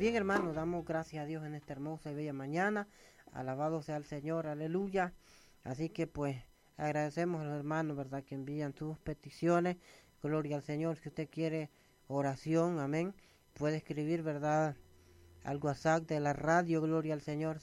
bien, hermanos, damos gracias a Dios en esta hermosa y bella mañana. Alabado sea el Señor, aleluya. Así que pues agradecemos a los hermanos, ¿verdad?, que envían sus peticiones. Gloria al Señor. Si usted quiere oración, amén, puede escribir, ¿verdad?, al WhatsApp de la radio, Gloria al Señor,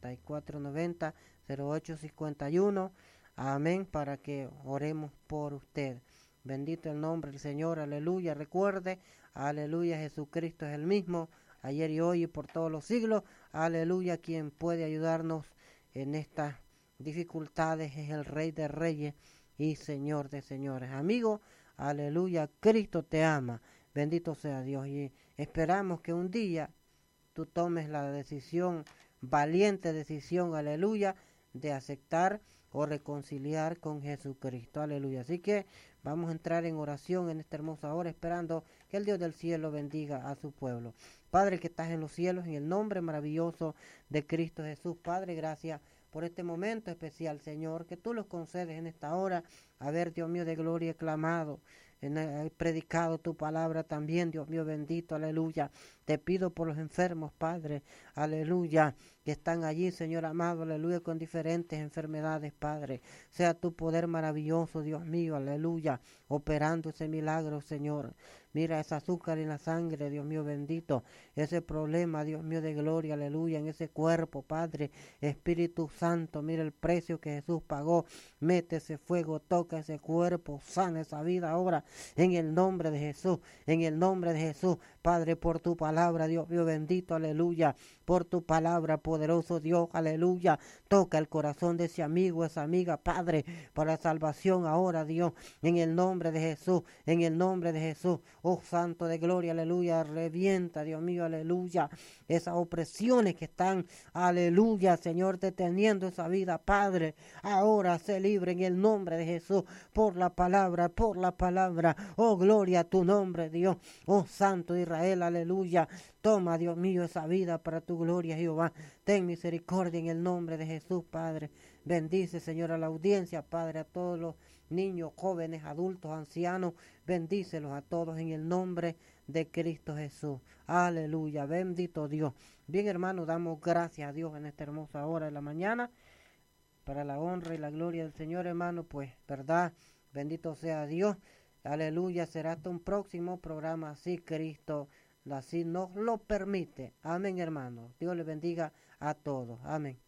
7490-0851. Amén, para que oremos por usted. Bendito el nombre del Señor, aleluya. Recuerde, aleluya, Jesucristo es el mismo, ayer y hoy y por todos los siglos. Aleluya, quien puede ayudarnos en estas dificultades es el Rey de Reyes y Señor de Señores. Amigo, aleluya, Cristo te ama. Bendito sea Dios. Y esperamos que un día tú tomes la decisión, valiente decisión, aleluya, de aceptar o reconciliar con Jesucristo, aleluya. Así que vamos a entrar en oración en esta hermosa hora, esperando que el Dios del cielo bendiga a su pueblo. Padre que estás en los cielos, en el nombre maravilloso de Cristo Jesús, Padre, gracias por este momento especial, Señor, que tú los concedes en esta hora, haber, Dios mío, de gloria clamado, predicado tu palabra también, Dios mío bendito, aleluya. Te pido por los enfermos, Padre, aleluya, que están allí, Señor amado, aleluya, con diferentes enfermedades, Padre. Sea tu poder maravilloso, Dios mío, aleluya, operando ese milagro, Señor. Mira ese azúcar en la sangre, Dios mío bendito, ese problema, Dios mío de gloria, aleluya, en ese cuerpo, Padre, Espíritu Santo, mira el precio que Jesús pagó. Mete ese fuego, toca ese cuerpo, sana esa vida ahora, en el nombre de Jesús, en el nombre de Jesús, Padre, por tu palabra, Dios mío bendito, aleluya, por tu palabra, poderoso Dios, aleluya, toca el corazón de ese amigo, esa amiga, Padre, para salvación ahora, Dios, en el nombre de Jesús, en el nombre de Jesús, oh Santo de gloria, aleluya, revienta, Dios mío, aleluya, esas opresiones que están, aleluya, Señor, deteniendo esa vida, Padre, ahora se libre en el nombre de Jesús, por la palabra, oh gloria a tu nombre, Dios, oh Santo de Israel, aleluya, toma, Dios mío, esa vida para tu gloria, Jehová, ten misericordia en el nombre de Jesús, Padre, bendice, Señor, a la audiencia, Padre, a todos los niños, jóvenes, adultos, ancianos, bendícelos a todos en el nombre de Cristo Jesús, aleluya, bendito Dios. Bien, hermanos, damos gracias a Dios en esta hermosa hora de la mañana, para la honra y la gloria del Señor, hermano, pues, verdad, bendito sea Dios, aleluya, será hasta un próximo programa, si Cristo así nos lo permite, amén, hermano, Dios le bendiga a todos, amén.